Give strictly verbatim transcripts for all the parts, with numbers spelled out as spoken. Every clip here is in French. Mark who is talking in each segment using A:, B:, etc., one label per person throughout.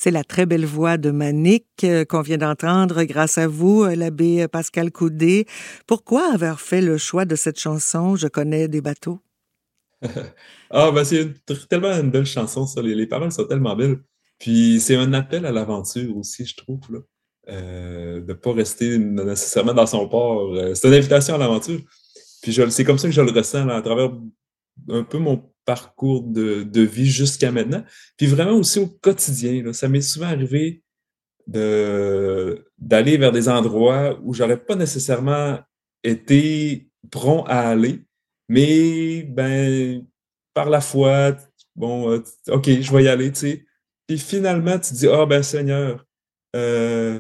A: C'est la très belle voix de Manick euh, qu'on vient d'entendre grâce à vous, euh, l'abbé Pascal Coudé. Pourquoi avoir fait le choix de cette chanson « Je connais des bateaux » ?
B: Ah, ben c'est une- tellement une belle chanson, ça. Les, les paroles sont tellement belles. Puis c'est un appel à l'aventure aussi, je trouve, là. Euh, de pas rester nécessairement dans son port. Euh, c'est une invitation à l'aventure. Puis je, c'est comme ça que je le ressens, là, à travers un peu mon parcours de, de vie jusqu'à maintenant. Puis vraiment aussi au quotidien, là. Ça m'est souvent arrivé de, d'aller vers des endroits où j'aurais pas nécessairement été prompt à aller, mais ben, par la foi, bon, euh, OK, je vais y aller, tu sais. Puis finalement, tu te dis, ah ben Seigneur, euh,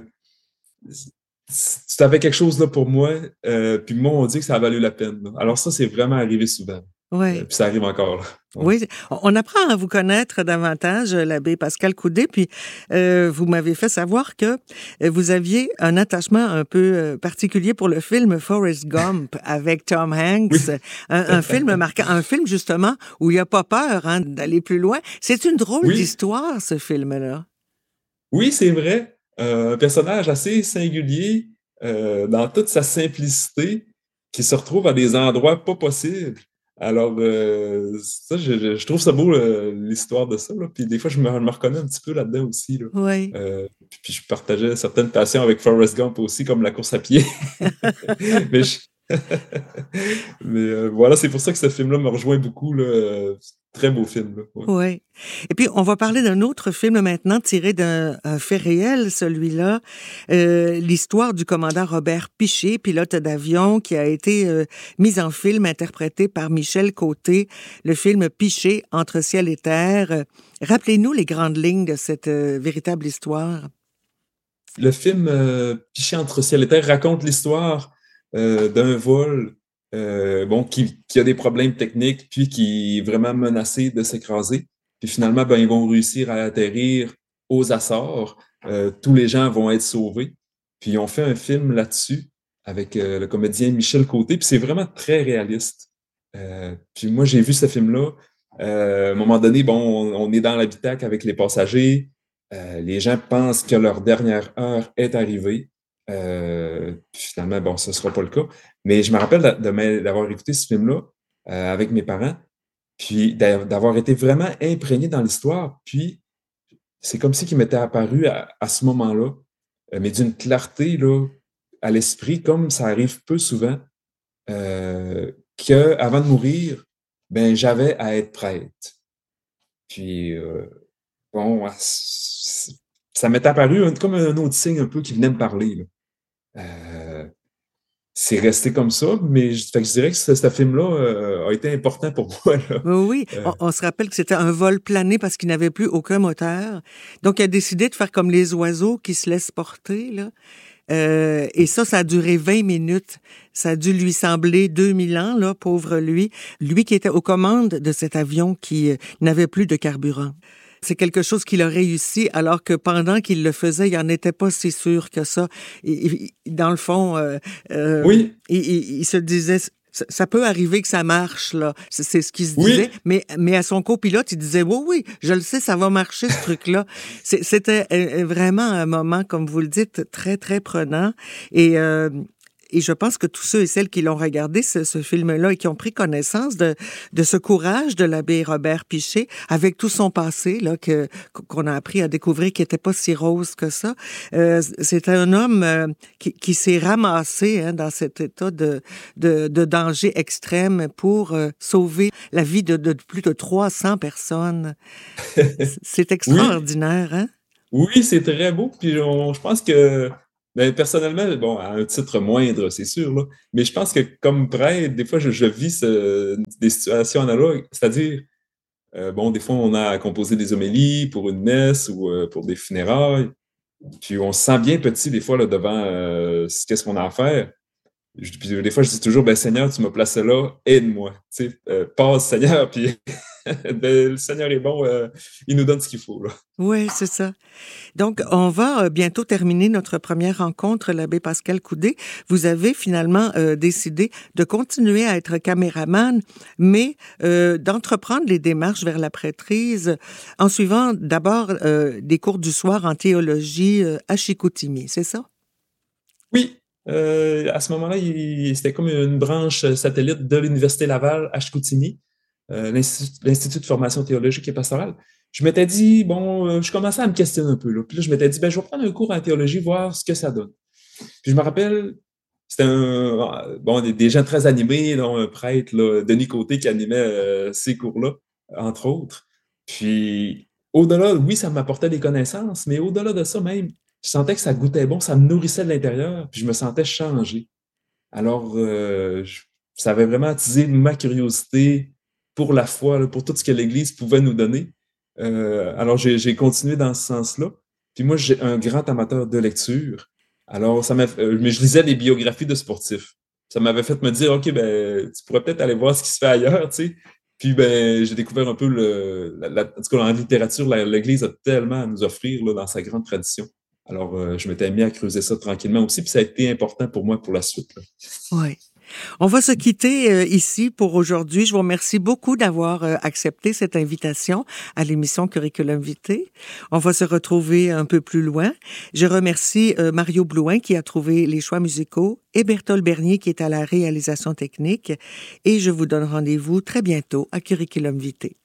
B: tu avais quelque chose là pour moi, euh, puis moi, on dit que ça a valu la peine, là. Alors ça, c'est vraiment arrivé souvent. Euh,
A: Oui.
B: puis ça arrive encore, là. Ouais.
A: Oui, on apprend à vous connaître davantage, l'abbé Pascal Coudé, puis euh, vous m'avez fait savoir que vous aviez un attachement un peu euh, particulier pour le film Forrest Gump avec Tom Hanks,
B: Oui.
A: un, un film marquant, un film justement où il n'y a pas peur hein, d'aller plus loin. C'est une drôle
B: Oui.
A: d'histoire, ce film-là.
B: Oui, c'est vrai. Euh, un personnage assez singulier, euh, dans toute sa simplicité, qui se retrouve à des endroits pas possibles. Alors, euh, ça, je, je- je trouve ça beau, euh, l'histoire de ça, là. Puis des fois, je me, je me reconnais un petit peu là-dedans aussi, là.
A: Oui.
B: Euh, puis, puis je partageais certaines passions avec Forrest Gump aussi, comme la course à pied. Mais, je- Mais euh, voilà, c'est pour ça que ce film-là me rejoint beaucoup, là. Euh, Très beau film, là. Ouais.
A: Oui. Et puis, on va parler d'un autre film maintenant tiré d'un un fait réel, celui-là. Euh, l'histoire du commandant Robert Piché, pilote d'avion, qui a été euh, mis en film, interprété par Michel Côté, le film Piché, Entre ciel et terre. Euh, Rappelez-nous les grandes lignes de cette euh, véritable histoire.
B: Le film euh, Piché entre ciel et terre raconte l'histoire euh, d'un vol euh, bon, qui, qui a des problèmes techniques, puis qui est vraiment menacé de s'écraser. Puis finalement, ben, ils vont réussir à atterrir aux Açores. Euh, tous les gens vont être sauvés. Puis ils ont fait un film là-dessus avec euh, le comédien Michel Côté, puis c'est vraiment très réaliste. Euh, puis moi, j'ai vu ce film-là. Euh, à un moment donné, bon, on, on est dans l'habitacle avec les passagers. Euh, les gens pensent que leur dernière heure est arrivée. Euh, puis finalement, bon, ce ne sera pas le cas. Mais je me rappelle de, de d'avoir écouté ce film-là euh, avec mes parents, puis d'avoir été vraiment imprégné dans l'histoire. Puis c'est comme si qu'il m'était apparu à, à ce moment-là, euh, mais d'une clarté là, à l'esprit, comme ça arrive peu souvent, euh, qu'avant de mourir, ben, j'avais à être prête. Puis euh, bon, ça m'est apparu comme un autre signe un peu qui venait me parler, là. Euh, c'est resté comme ça, mais je, fait que je dirais que ce, ce film-là euh, a été important pour moi, là.
A: Oui, oui.
B: Euh,
A: On, on se rappelle que c'était un vol plané parce qu'il n'avait plus aucun moteur. Donc, il a décidé de faire comme les oiseaux qui se laissent porter, là. Euh, et ça, ça a duré vingt minutes. Ça a dû lui sembler deux mille ans, là, pauvre lui. Lui qui était aux commandes de cet avion qui euh, n'avait plus de carburant. C'est quelque chose qu'il a réussi, alors que pendant qu'il le faisait, il n'en était pas si sûr que ça. Et, et, dans le fond, euh, euh,
B: oui,
A: il, il, il se disait... Ça, ça peut arriver que ça marche, là. C'est, c'est ce qu'il se disait.
B: oui,
A: Mais, mais à son copilote, il disait, oui, oui, je le sais, ça va marcher, ce truc-là. C'est, c'était euh, vraiment un moment, comme vous le dites, très, très prenant. Et, euh, et je pense que tous ceux et celles qui l'ont regardé, ce, ce film-là, et qui ont pris connaissance de, de ce courage de l'abbé Robert Piché, avec tout son passé, là, que, qu'on a appris à découvrir, qui n'était pas si rose que ça. Euh, c'est un homme euh, qui, qui s'est ramassé hein, dans cet état de, de, de danger extrême pour euh, sauver la vie de, de plus de trois cents personnes. C'est
B: oui,
A: extraordinaire, hein?
B: oui, c'est très beau. Puis on- je pense que, ben, personnellement, bon, à un titre moindre, c'est sûr, là, mais je pense que comme prêtre, des fois, je, je vis ce- des situations analogues, c'est-à-dire, euh, bon, des fois, on a à composer des homélies pour une messe ou euh, pour des funérailles. Puis on se sent bien petit des fois là, devant euh, qu'est-ce qu'on a à faire. Je- puis des fois, je dis toujours, ben Seigneur, tu m'as placé là, aide-moi. Tu sais, euh, passe Seigneur, puis ben, le Seigneur est bon, euh, il nous donne ce qu'il faut, là.
A: Oui, c'est ça. Donc, on va euh, bientôt terminer notre première rencontre, l'abbé Pascal Coudé. Vous avez finalement euh, décidé de continuer à être caméraman, mais euh, d'entreprendre les démarches vers la prêtrise en suivant d'abord euh, des cours du soir en théologie euh, à Chicoutimi, c'est ça?
B: Oui, euh, à ce moment-là, il- c'était comme une branche satellite de l'Université Laval à Chicoutimi, euh, l'Institut, l'Institut de formation théologique et pastorale. Je m'étais dit, bon, euh, je commençais à me questionner un peu, là. Puis là, je m'étais dit, ben, je vais prendre un cours en théologie, voir ce que ça donne. Puis je me rappelle, c'était un, bon, des, des gens très animés, dont un prêtre, là, Denis Côté, qui animait euh, ces cours-là, entre autres. Puis, au-delà, oui, ça m'apportait des connaissances, mais au-delà de ça même, je sentais que ça goûtait bon, ça me nourrissait de l'intérieur, puis je me sentais changé. Alors, euh, je- ça avait vraiment attisé ma curiosité pour la foi, là, pour tout ce que l'Église pouvait nous donner. Euh, alors, j'ai j'ai continué dans ce sens-là. Puis moi, j'ai un grand amateur de lecture. Alors, ça m'a, euh, mais je lisais des biographies de sportifs. Ça m'avait fait me dire, OK, ben, tu pourrais peut-être aller voir ce qui se fait ailleurs, tu sais. Puis, ben, j'ai découvert un peu le, la, la- en tout cas, en littérature, la- l'Église a tellement à nous offrir, là, dans sa grande tradition. Alors, euh, je m'étais mis à creuser ça tranquillement aussi, puis ça a été important pour moi pour la suite, là.
A: Oui. On va se quitter euh, ici pour aujourd'hui. Je vous remercie beaucoup d'avoir euh, accepté cette invitation à l'émission Curriculum Vitae. On va se retrouver un peu plus loin. Je remercie euh, Mario Blouin qui a trouvé les choix musicaux et Berthold Bernier qui est à la réalisation technique. Et je vous donne rendez-vous très bientôt à Curriculum Vitae.